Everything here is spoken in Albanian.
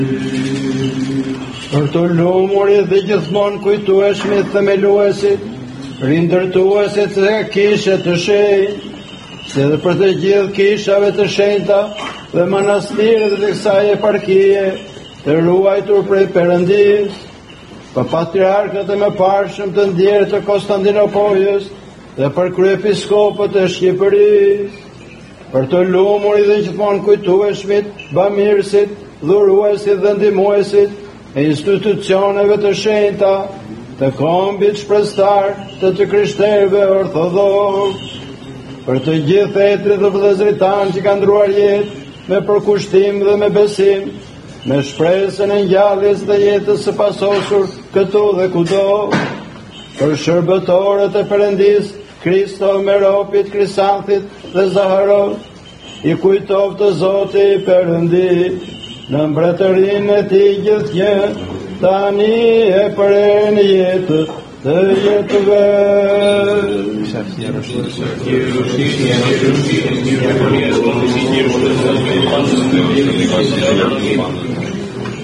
Për të lumurit dhe gjithmonë kujtueshmit themeluesit, rindërtuesit të kishe të shenjtë, si dhe për të gjithë kishave të shenjta dhe manastiret dhe kësaj eparkie të ruajtur prej Perëndis, për patriarkët e mëparshëm të ndjerë të Konstantinopolës dhe për kryepiskopët e Shqipërisë, për të lumurit dhe gjithmonë kujtueshmit, bamirësit, dhuruesit dhe ndihmuesit e institucioneve të shenjta, të kombit shprestar të krishterëve ortodoks, për të gjithë etrit dhe vëllezërit tanë që kanë ndruar jetë me përkushtim dhe me besim, me shpresën e ngjalljes dhe jetës së pasosur këtu dhe kudo, për shërbëtorët e Perëndis, Kristo, Meropit, Krisanthit dhe Zaharot, i kujtoft të Zoti i Perëndi, në mbretërinë e tij gjithnjë, tani e për në jetë të jetëve. Shafia